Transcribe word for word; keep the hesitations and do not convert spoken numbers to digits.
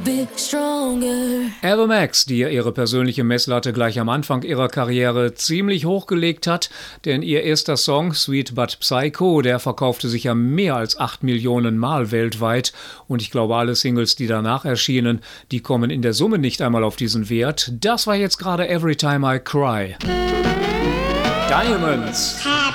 Be stronger. Ava Max, die ja ihre persönliche Messlatte gleich am Anfang ihrer Karriere ziemlich hochgelegt hat, denn ihr erster Song Sweet But Psycho, der verkaufte sich ja mehr als acht Millionen Mal weltweit und ich glaube alle Singles, die danach erschienen, die kommen in der Summe nicht einmal auf diesen Wert. Das war jetzt gerade Every Time I Cry. Diamonds.